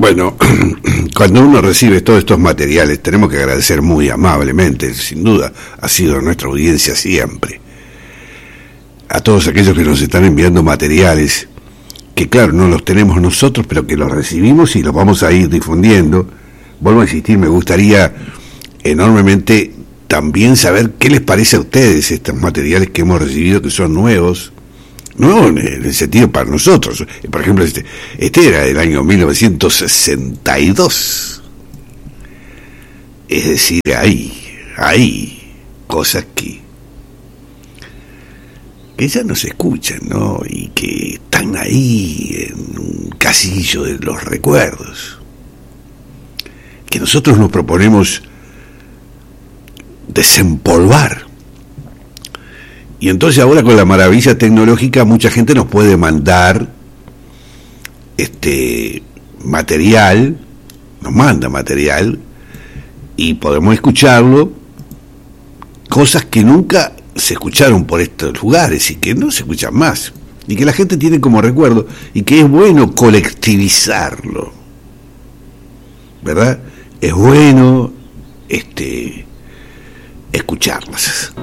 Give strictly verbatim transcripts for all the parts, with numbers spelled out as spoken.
Bueno, cuando uno recibe todos estos materiales, tenemos que agradecer muy amablemente, sin duda, ha sido nuestra audiencia siempre, a todos aquellos que nos están enviando materiales, que claro, no los tenemos nosotros, pero que los recibimos y los vamos a ir difundiendo. Vuelvo a insistir, me gustaría enormemente también saber qué les parece a ustedes estos materiales que hemos recibido, que son nuevos, nuevos en el sentido para nosotros. Por ejemplo, este, este era del año mil novecientos sesenta y dos. Es decir, hay, hay cosas que, que ya no se escuchan, ¿no? Y que están ahí en un casillo de los recuerdos, que nosotros nos proponemos desempolvar. Y entonces ahora con la maravilla tecnológica mucha gente nos puede mandar este material, nos manda material y podemos escucharlo, cosas que nunca se escucharon por estos lugares y que no se escuchan más y que la gente tiene como recuerdo y que es bueno colectivizarlo, ¿verdad? Es bueno este escucharlas.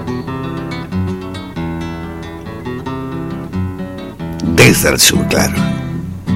Desde el sur, claro.